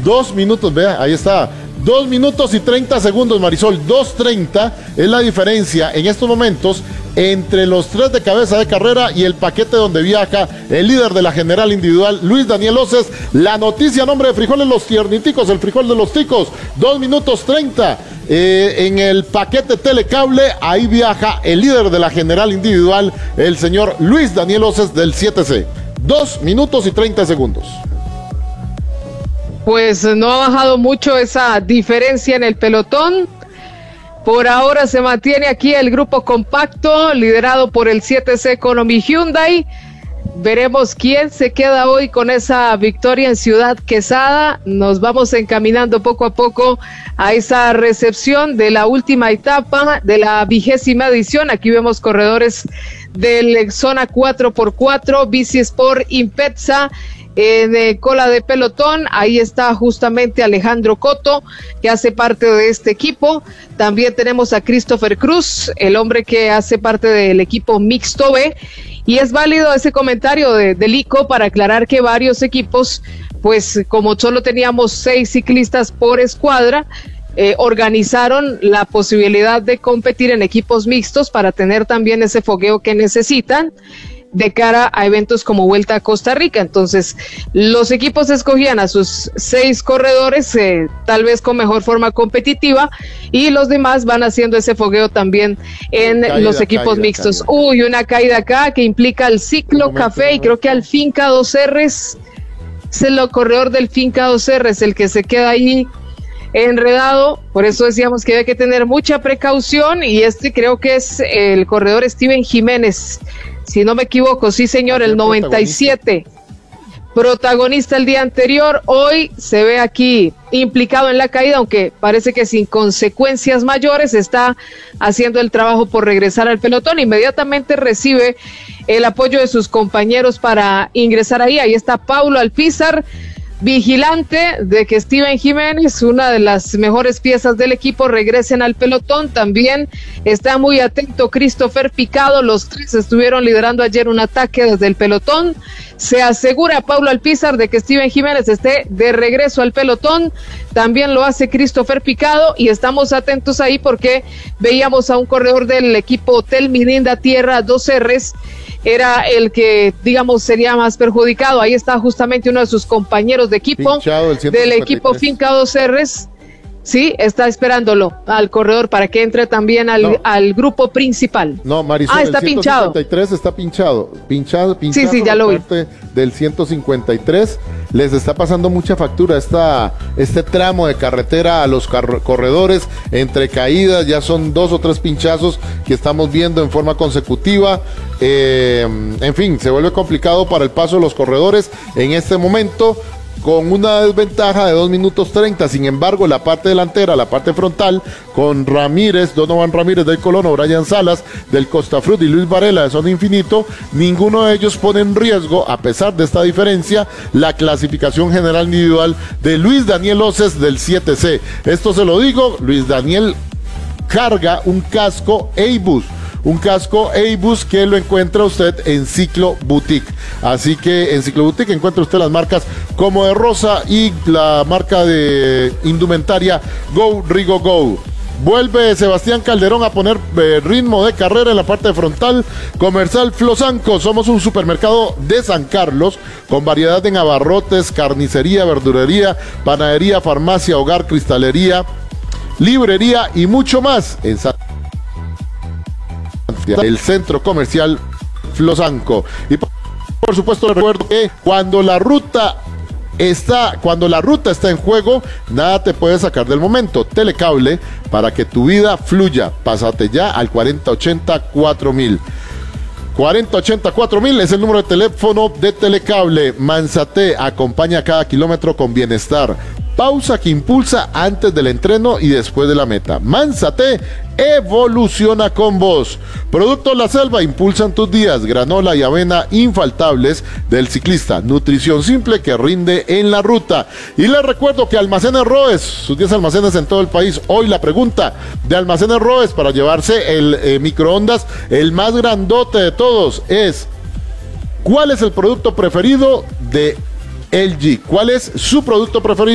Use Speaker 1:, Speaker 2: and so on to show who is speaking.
Speaker 1: 2 minutos, vea, ahí está. 2 minutos y 30 segundos, Marisol. 2:30 es la diferencia en estos momentos entre los 3 de cabeza de carrera y el paquete donde viaja el líder de la general individual, Luis Daniel Oces. La noticia, nombre de frijoles Los Tierniticos, el frijol de los ticos. 2 minutos 30. En el paquete telecable, ahí viaja el líder de la general individual, el señor Luis Daniel Oces del 7C. 2 minutos y 30 segundos.
Speaker 2: Pues no ha bajado mucho esa diferencia en el pelotón. Por ahora se mantiene aquí el grupo compacto, liderado por el 7C Economy Hyundai. Veremos quién se queda hoy con esa victoria en Ciudad Quesada. Nos vamos encaminando poco a poco a esa recepción de la última etapa de la 20ª edición. Aquí vemos corredores del zona 4x4, Bici Sport Impetsa. En cola de pelotón, ahí está justamente Alejandro Coto, que hace parte de este equipo. También tenemos a Christopher Cruz, el hombre que hace parte del equipo mixto B. Y es válido ese comentario de Lico para aclarar que varios equipos, pues como solo teníamos 6 ciclistas por escuadra, organizaron la posibilidad de competir en equipos mixtos para tener también ese fogueo que necesitan de cara a eventos como Vuelta a Costa Rica. Entonces, los equipos escogían a sus 6 corredores, tal vez con mejor forma competitiva, y los demás van haciendo ese fogueo también en los equipos mixtos. Uy, una caída acá que implica al Ciclo Café y creo que al Finca 2Rs, es el corredor del Finca 2Rs el que se queda ahí enredado. Por eso decíamos que hay que tener mucha precaución, y creo que es el corredor Steven Jiménez, si no me equivoco. Sí, señor, el 97, protagonista el día anterior, hoy se ve aquí implicado en la caída, aunque parece que sin consecuencias mayores. Está haciendo el trabajo por regresar al pelotón. Inmediatamente recibe el apoyo de sus compañeros para ingresar ahí. Ahí está Paulo Alpizar, vigilante de que Steven Jiménez, una de las mejores piezas del equipo, regresen al pelotón. También está muy atento Christopher Picado. Los 3 estuvieron liderando ayer un ataque desde el pelotón. Se asegura Paulo Alpizar de que Steven Jiménez esté de regreso al pelotón. También lo hace Christopher Picado, y estamos atentos ahí porque veíamos a un corredor del equipo Hotel Mirinda Tierra 2Rs, era el que, digamos, sería más perjudicado. Ahí está justamente uno de sus compañeros de equipo del equipo Finca 2Rs. Sí, está esperándolo al corredor para que entre también al grupo principal.
Speaker 1: No, Marisol,
Speaker 2: está
Speaker 1: el 153 está pinchado.
Speaker 2: Sí, ya lo vi.
Speaker 1: Del 153 les está pasando mucha factura este tramo de carretera a los corredores, entre caídas. Ya son 2 o 3 pinchazos que estamos viendo en forma consecutiva. En fin, se vuelve complicado para el paso de los corredores en este momento, con una desventaja de 2 minutos 30. Sin embargo, la parte delantera, la parte frontal, con Ramírez, Donovan Ramírez del Colono, Brian Salas del Costa Frut y Luis Varela de Zona Infinito, ninguno de ellos pone en riesgo, a pesar de esta diferencia, la clasificación general individual de Luis Daniel Oces del 7C. Esto se lo digo, Luis Daniel carga un casco Eibus. Un casco Eibus que lo encuentra usted en Ciclo Boutique. Así que en Ciclo Boutique encuentra usted las marcas como de Rosa y la marca de indumentaria Go Rigo Go. Vuelve Sebastián Calderón a poner ritmo de carrera en la parte frontal. Comercial Flosanco, somos un supermercado de San Carlos con variedad en abarrotes, carnicería, verdurería, panadería, farmacia, hogar, cristalería, librería y mucho más en el centro comercial Flosanco. Y por supuesto les recuerdo que cuando la ruta está en juego, nada te puede sacar del momento. Telecable, para que tu vida fluya. Pásate ya al 4080-4000. 4080-4000 es el número de teléfono de Telecable. Manzate, acompaña cada kilómetro con bienestar. Pausa que impulsa antes del entreno y después de la meta. Manzate evoluciona con vos. Productos La Selva impulsan tus días. Granola y avena infaltables del ciclista. Nutrición simple que rinde en la ruta. Y les recuerdo que Almacenes Roes, sus 10 almacenes en todo el país. Hoy la pregunta de Almacenes Roes para llevarse el microondas, el más grandote de todos, es: ¿cuál es el producto preferido de LG? ¿Cuál es su producto preferido?